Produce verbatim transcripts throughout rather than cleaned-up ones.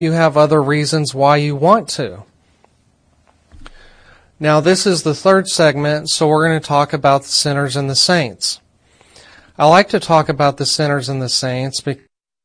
you have other reasons why you want to. Now, this is the third segment, so we're going to talk about the sinners and the saints. I like to talk about the sinners and the saints because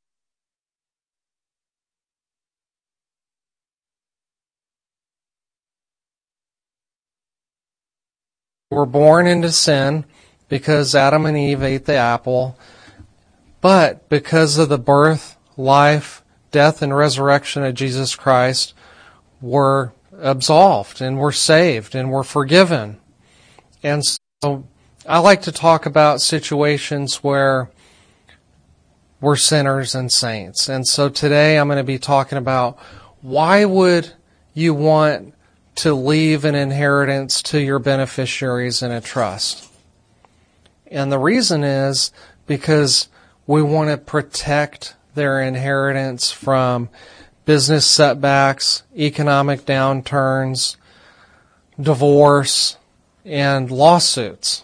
we're born into sin because Adam and Eve ate the apple, but because of the birth, life, death, and resurrection of Jesus Christ, we're absolved and we're saved and we're forgiven. And so I like to talk about situations where we're sinners and saints. And so today I'm going to be talking about why would you want to leave an inheritance to your beneficiaries in a trust. And the reason is because we want to protect their inheritance from business setbacks, economic downturns, divorce, and lawsuits.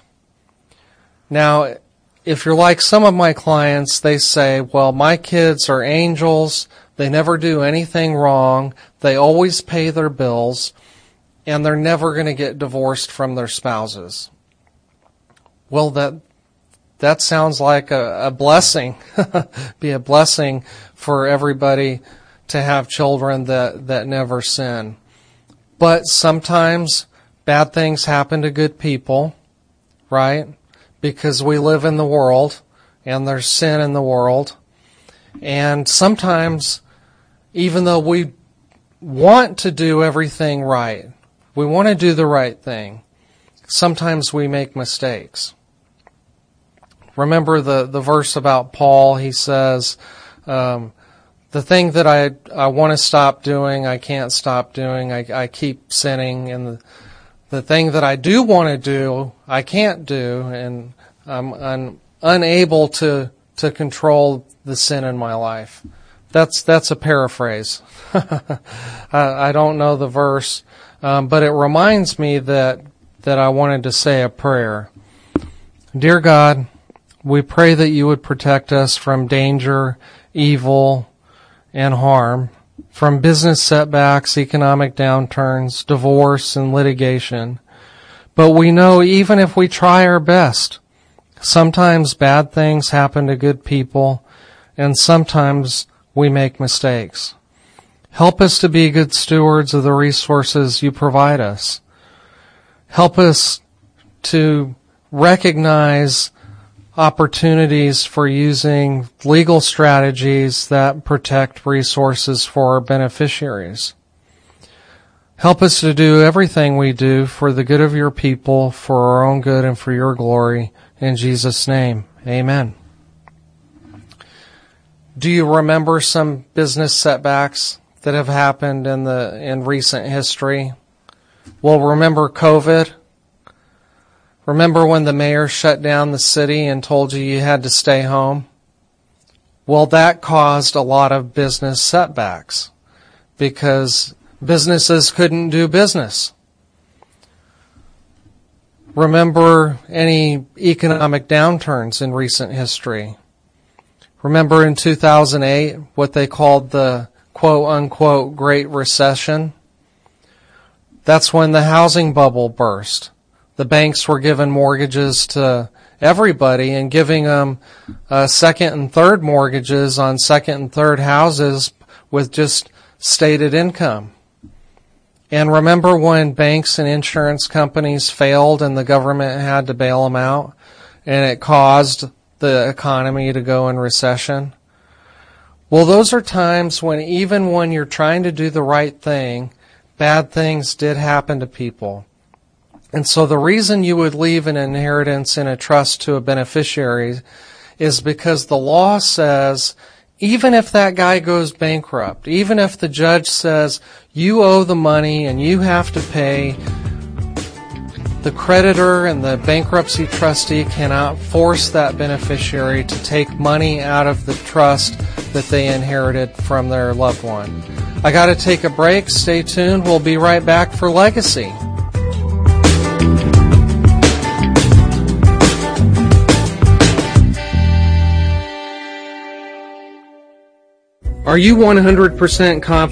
Now, if you're like some of my clients, they say, well, my kids are angels, they never do anything wrong, they always pay their bills, and they're never going to get divorced from their spouses. Well, that that sounds like a, a blessing, be a blessing for everybody to have children that, that never sin. But sometimes bad things happen to good people, right? Because we live in the world and there's sin in the world. And sometimes, even though we want to do everything right, we want to do the right thing, sometimes we make mistakes. Remember the, the verse about Paul, he says, um, the thing that I I want to stop doing, I can't stop doing. I, I keep sinning. And the, the thing that I do want to do, I can't do. And I'm, I'm unable to, to control the sin in my life. That's that's a paraphrase. I, I don't know the verse, um, but it reminds me that, that I wanted to say a prayer. Dear God, we pray that you would protect us from danger, evil, and harm, from business setbacks, economic downturns, divorce, and litigation. But we know even if we try our best, sometimes bad things happen to good people, and sometimes we make mistakes. Help us to be good stewards of the resources you provide us. Help us to recognize opportunities for using legal strategies that protect resources for our beneficiaries. Help us to do everything we do for the good of your people, for our own good and for your glory. In Jesus' name, amen. Do you remember some business setbacks that have happened in the in recent history? Well, remember COVID? Remember when the mayor shut down the city and told you you had to stay home? Well, that caused a lot of business setbacks because businesses couldn't do business. Remember any economic downturns in recent history? Remember in two thousand eight what they called the quote-unquote Great Recession? That's when the housing bubble burst. The banks were giving mortgages to everybody and giving them uh, second and third mortgages on second and third houses with just stated income. And remember when banks and insurance companies failed and the government had to bail them out and it caused the economy to go in recession? Well, those are times when even when you're trying to do the right thing, bad things did happen to people. And so the reason you would leave an inheritance in a trust to a beneficiary is because the law says even if that guy goes bankrupt, even if the judge says you owe the money and you have to pay, the creditor and the bankruptcy trustee cannot force that beneficiary to take money out of the trust that they inherited from their loved one. I got to take a break. Stay tuned. We'll be right back for Legacy. Are you one hundred percent confident